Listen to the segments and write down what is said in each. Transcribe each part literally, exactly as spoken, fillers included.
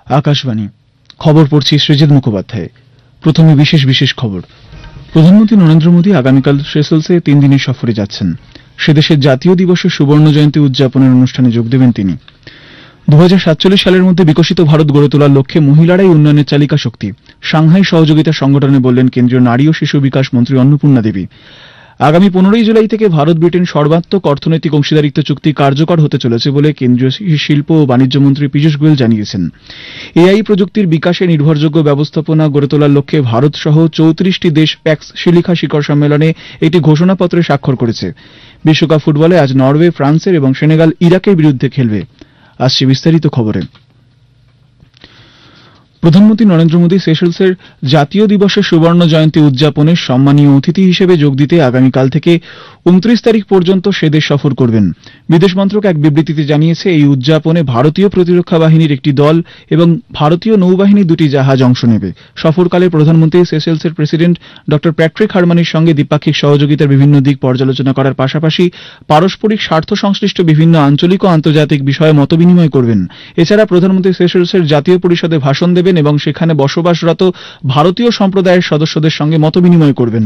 আকাশবাণী খবর পড়ছি সৃজিত মুখোপাধ্যায়। প্রথমে বিশেষ বিশেষ খবর। প্রধানমন্ত্রী নরেন্দ্র মোদী আগামীকাল সেসেলসে তিন দিনের সফরে যাচ্ছেন। সেদেশের জাতীয় দিবসের সুবর্ণ জয়ন্তী উদযাপনের অনুষ্ঠানে যোগ দেবেন তিনি। দু হাজার সাতচল্লিশ সালের মধ্যে বিকশিত ভারত গড়ে তোলার লক্ষ্যে মহিলারাই উন্নয়নের চালিকা শক্তি, সাংহাই সহযোগিতা সংগঠনে বললেন কেন্দ্রীয় নারী ও শিশু বিকাশ মন্ত্রী অন্নপূর্ণা দেবী। আগামী পনেরোই জুলাই থেকে ভারত ব্রিটেন সর্বাত্মক অর্থনৈতিক অংশীদারিত্ব চুক্তি কার্যকর হতে চলেছে বলে কেন্দ্রীয় শিল্প ও বাণিজ্য মন্ত্রী পীযূষ গোয়েল জানিয়েছেন। এআই প্রযুক্তির বিকাশে নির্ভরযোগ্য ব্যবস্থাপনা গড়ে তোলার লক্ষ্যে ভারত সহ চৌত্রিশটি দেশ প্যাক্স শিলিখা শিখর সম্মেলনে একটি ঘোষণাপত্রে স্বাক্ষর করেছে। বিশ্বকাপ ফুটবলে আজ নরওয়ে ফ্রান্সের এবং সেনেগাল ইরাকের বিরুদ্ধে খেলবে। আসছে বিস্তারিত খবরে। প্রধানমন্ত্রী নরেন্দ্র মোদী সেশেলসের জাতীয় দিবসের সুবর্ণ জয়ন্তী উদযাপনের সম্মানীয় অতিথি হিসেবে যোগ দিতে আগামীকাল থেকে উনত্রিশ তারিখ পর্যন্ত সেদেশ সফর করবেন। বিদেশ মন্ত্রক এক বিবৃতিতে জানিয়েছে, এই উদযাপনে ভারতীয় প্রতিরক্ষা বাহিনীর একটি দল এবং ভারতীয় নৌবাহিনীর দুটি জাহাজ অংশ নেবে। সফরকালে প্রধানমন্ত্রী সেশেলসের প্রেসিডেন্ট ড প্যাট্রিক হারমানির সঙ্গে দ্বিপাক্ষিক সহযোগিতার বিভিন্ন দিক পর্যালোচনা করার পাশাপাশি পারস্পরিক স্বার্থ সংশ্লিষ্ট বিভিন্ন আঞ্চলিক ও আন্তর্জাতিক বিষয়ে মতবিনিময় করবেন। এছাড়া প্রধানমন্ত্রী সেশেলসের জাতীয় পরিষদে ভাষণ দেবেন এবং সেখানে বসবাসরত ভারতীয় সম্প্রদায়ের সদস্যদের সঙ্গে মতবিনিময় করবেন।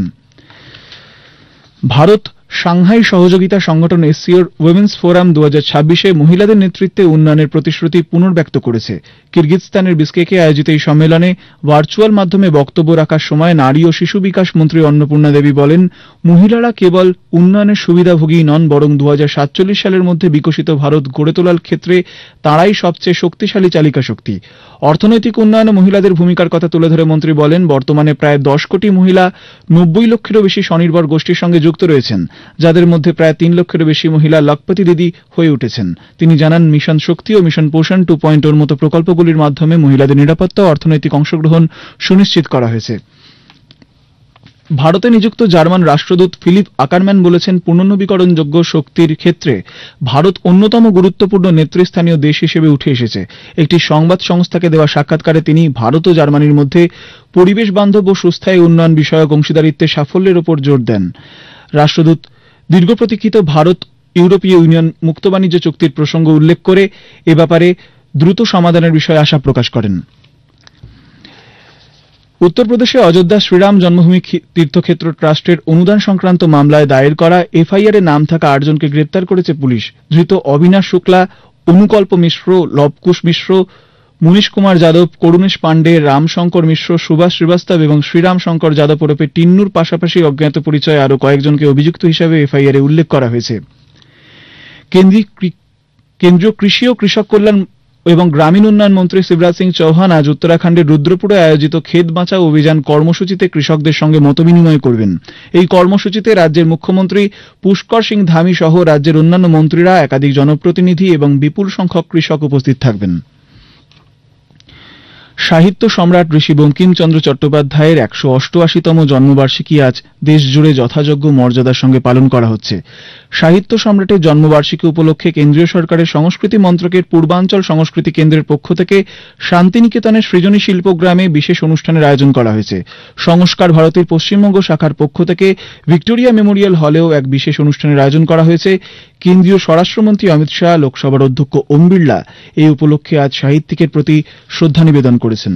ভারত সাংহাই সহযোগিতা সংগঠন এসসিওর উইমেন্স ফোরাম দু হাজার ছাব্বিশে মহিলাদের নেতৃত্বে উন্নয়নের প্রতিশ্রুতি পুনর্ব্যক্ত করেছে। কিরগিজস্তানের বিস্কেকে আয়োজিত এই সম্মেলনে ভার্চুয়াল মাধ্যমে বক্তব্য রাখার সময় নারী ও শিশু বিকাশ মন্ত্রী অন্নপূর্ণা দেবী বলেন, মহিলারা কেবল উন্নয়নের সুবিধাভোগী নন, বরং দু হাজার সাতচল্লিশ সালের মধ্যে বিকশিত ভারত গড়ে তোলার ক্ষেত্রে তাঁরাই সবচেয়ে শক্তিশালী চালিকা শক্তি। অর্থনৈতিক উন্নয়নে মহিলাদের ভূমিকার কথা তুলে ধরে মন্ত্রী বলেন, বর্তমানে প্রায় দশ কোটি মহিলা নব্বই লক্ষেরও বেশি স্বনির্ভর গোষ্ঠীর সঙ্গে যুক্ত রয়েছেন, যাদের মধ্যে প্রায় তিন লক্ষেরও বেশি মহিলা লখপতি দিদি হয়ে উঠেছেন। তিনি জানান, মিশন শক্তি ও মিশন পোষণ টু পয়েন্ট ওর মতো প্রকল্পগুলির মাধ্যমে মহিলাদের নিরাপত্তা ও অর্থনৈতিক অংশগ্রহণ সুনিশ্চিত করা হয়েছে। ভারতে নিযুক্ত জার্মান রাষ্ট্রদূত ফিলিপ আকারম্যান বলেছেন, পুনর্নবীকরণযোগ্য শক্তির ক্ষেত্রে ভারত অন্যতম গুরুত্বপূর্ণ নেতৃস্থানীয় দেশ হিসেবে উঠে এসেছে। একটি সংবাদ সংস্থাকে দেওয়া সাক্ষাৎকারে তিনি ভারত ও জার্মানির মধ্যে পরিবেশ বান্ধব ও সুস্থায়ী উন্নয়ন বিষয়ক অংশীদারিত্বের সাফল্যের উপর জোর দেন। রাষ্ট্রদূত দীর্ঘ প্রতীক্ষিত ভারত ইউরোপীয় ইউনিয়ন মুক্ত বাণিজ্য চুক্তির প্রসঙ্গ উল্লেখ করে এ ব্যাপারে দ্রুত সমাধানের বিষয়ে আশা প্রকাশ করেন। উত্তরপ্রদেশে অযোধ্যা শ্রীরাম জন্মভূমি তীর্থক্ষেত্র ট্রাস্টের অনুদান সংক্রান্ত মামলায় দায়ের করা এফআইআর এ নাম থাকা আটজনকে গ্রেপ্তার করেছে পুলিশ। ধৃত অবিনাশ শুক্লা, অনুকল্প মিশ্র, লবকুশ মিশ্র, মুনীশ কুমার যাদব, করুণেশ পাণ্ডে, রামশঙ্কর মিশ্র, সুভাষ শ্রীবাস্তব এবং শ্রীরাম শঙ্কর যাদব ওরফে টিন্নুর পাশাপাশি অজ্ঞাত পরিচয়ে আরও কয়েকজনকে অভিযুক্ত হিসেবে এফআইআর এ উল্লেখ করা হয়েছে। কেন্দ্রীয় কৃষি ও কৃষক কল্যাণ এবং গ্রামীণ উন্নয়ন মন্ত্রী শিবরাজ সিং চৌহান আজ উত্তরাখণ্ডের রুদ্রপুরে আয়োজিত ক্ষেত বাঁচাও অভিযান কর্মসূচিতে কৃষকদের সঙ্গে মতবিনিময় করবেন। এই কর্মসূচিতে রাজ্যের মুখ্যমন্ত্রী পুষ্কর সিং ধামি সহ রাজ্যের অন্যান্য মন্ত্রীরা, একাধিক জনপ্রতিনিধি এবং বিপুল সংখ্যক কৃষক উপস্থিত থাকবেন। সাহিত্য সম্রাট ঋষি বঙ্কিমচন্দ্র চট্টোপাধ্যায়ের একশো অষ্টআশিতম জন্মবার্ষিকী আজ দেশজুড়ে যথাযোগ্য মর্যাদার সঙ্গে পালন করা হচ্ছে। সাহিত্য সম্রাটের জন্মবার্ষিকী উপলক্ষে কেন্দ্রীয় সরকারের সংস্কৃতি মন্ত্রকের পূর্বাঞ্চল সংস্কৃতি কেন্দ্রের পক্ষ থেকে শান্তিনিকেতনের সৃজনী শিল্পগ্রামে বিশেষ অনুষ্ঠানের আয়োজন করা হয়েছে। সংস্কার ভারতীর পশ্চিমবঙ্গ শাখার পক্ষ থেকে ভিক্টোরিয়া মেমোরিয়াল হলেও এক বিশেষ অনুষ্ঠানের আয়োজন করা হয়েছে। কেন্দ্রীয় স্বরাষ্ট্রমন্ত্রী অমিত শাহ, লোকসভার অধ্যক্ষ ওম বিড়লা এই উপলক্ষে আজ সাহিত্যিকের প্রতি শ্রদ্ধা নিবেদন করেছেন।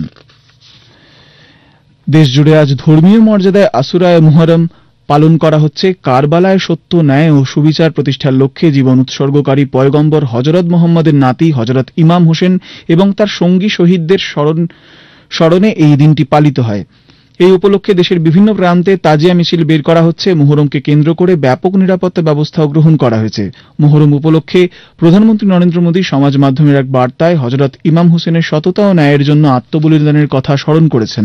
দেশজুড়ে আজ ধর্মীয় মর্যাদায় আশুরায়ে মুহররম পালন করা হচ্ছে। কারবালায় সত্য, ন্যায় ও সুবিচার প্রতিষ্ঠার লক্ষ্যে জীবন উৎসর্গকারী পয়গম্বর হযরত মুহাম্মদের নাতি হযরত ইমাম হোসেন এবং তার সঙ্গী শহীদদের স্মরণ স্মরণে এই দিনটি পালিত হয়। এই উপলক্ষে দেশের বিভিন্ন প্রান্তে তাজিয়া মিছিল বের করা হচ্ছে। মুহররমকে কেন্দ্র করে ব্যাপক নিরাপত্তা ব্যবস্থাও গ্রহণ করা হয়েছে। মুহররম উপলক্ষে প্রধানমন্ত্রী নরেন্দ্র মোদী সমাজ মাধ্যমের এক বার্তায় হযরত ইমাম হোসেনের সততা ও ন্যায়ের জন্য আত্মবলিদানের কথা স্মরণ করেছেন।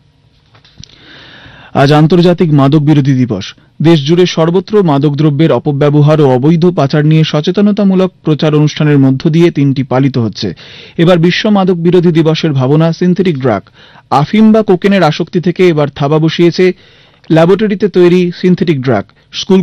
আজ আন্তর্জাতিক মাদক বিরোধী দিবস। দেশজুড়ে সর্বত্র মাদকদ্রব্যের অপব্যবহার ও অবৈধ পাচার নিয়ে সচেতনতামূলক প্রচার অনুষ্ঠানের মধ্য দিয়ে দিনটি পালিত হচ্ছে। এবার বিশ্ব মাদক বিরোধী দিবসের ভাবনা সিনথেটিক ড্রাগ। আফিম বা কোকেনের আসক্তি থেকে এবার থাবা বসিয়েছে ল্যাবরেটরিতে তৈরি সিনথেটিক ড্রাগ। স্কুল